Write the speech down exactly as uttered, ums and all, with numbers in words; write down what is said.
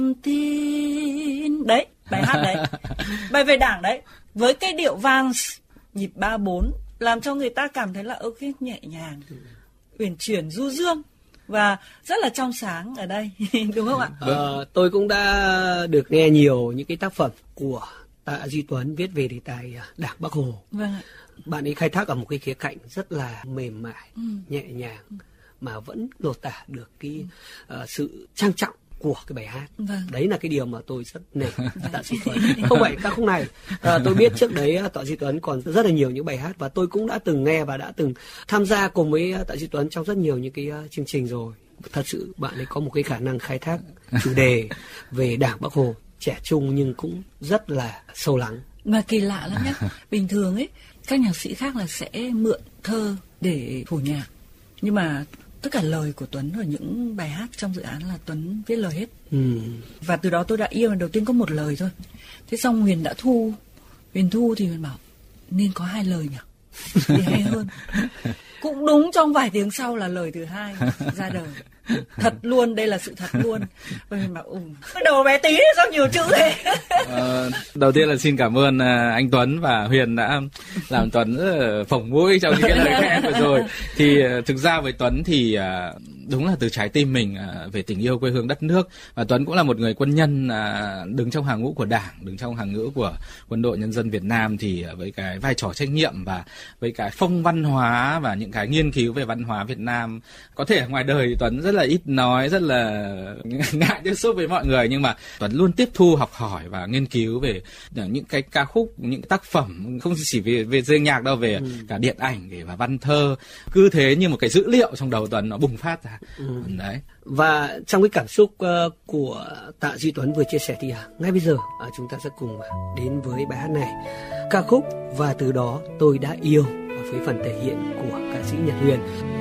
tin. Đấy, bài hát đấy. Bài về Đảng đấy. Với cái điệu vang nhịp ba bốn làm cho người ta cảm thấy là ơ cái nhẹ nhàng, uyển chuyển, du dương và rất là trong sáng ở đây. Đúng không ạ? Ờ, tôi cũng đã được nghe nhiều những cái tác phẩm của Tạ Duy Tuấn viết về đề tài Đảng Bác Hồ. Vâng ạ. Bạn ấy khai thác ở một cái khía cạnh rất là mềm mại, ừ. nhẹ nhàng, ừ. mà vẫn lột tả được cái uh, sự trang trọng của cái bài hát. Vâng. Đấy là cái điều mà tôi rất nể Tạ Duy Tuấn. Không phải ca khúc này, à, tôi biết trước đấy Tạ Duy Tuấn còn rất là nhiều những bài hát và tôi cũng đã từng nghe và đã từng tham gia cùng với Tạ Duy Tuấn trong rất nhiều những cái uh, chương trình rồi. Thật sự bạn ấy có một cái khả năng khai thác chủ đề về Đảng Bác Hồ trẻ trung nhưng cũng rất là sâu lắng. Mà kỳ lạ lắm nhé. Bình thường ấy các nhạc sĩ khác là sẽ mượn thơ để phổ nhạc, nhưng mà tất cả lời của Tuấn ở những bài hát trong dự án là Tuấn viết lời hết. Ừ. Và từ đó tôi đã yêu. Đầu tiên có một lời thôi, thế xong Huyền đã thu Huyền thu thì Huyền bảo nên có hai lời nhỉ thì hay hơn. Cũng đúng, trong vài tiếng sau là lời thứ hai ra đời. Thật luôn, đây là sự thật luôn. Và mình bảo, ừ, cái đầu bé tí sao nhiều chữ thế. ờ, Đầu tiên là xin cảm ơn uh, anh Tuấn và Huyền đã làm Tuấn rất là phồng mũi trong những cái lời khen vừa rồi. Thì uh, thực ra với Tuấn thì uh, đúng là từ trái tim mình uh, về tình yêu quê hương đất nước. Và Tuấn cũng là một người quân nhân uh, đứng trong hàng ngũ của Đảng, đứng trong hàng ngũ của Quân đội Nhân dân Việt Nam, thì uh, với cái vai trò trách nhiệm và với cái phong văn hóa và những cái nghiên cứu về văn hóa Việt Nam, có thể ngoài đời Tuấn rất là ít nói, rất là ngại tiếp xúc với mọi người, nhưng mà Tuấn luôn tiếp thu, học hỏi và nghiên cứu về những cái ca khúc, những tác phẩm không chỉ về về riêng nhạc đâu, về ừ. cả điện ảnh, về và văn thơ. Cứ thế như một cái dữ liệu trong đầu Tuấn nó bùng phát ra. Ừ. Đấy. Và trong cái cảm xúc uh, của Tạ Duy Tuấn vừa chia sẻ thì à, ngay bây giờ uh, chúng ta sẽ cùng đến với bài hát này, ca khúc Và Từ Đó Tôi Đã Yêu, với phần thể hiện của ca sĩ Nhật Huyền.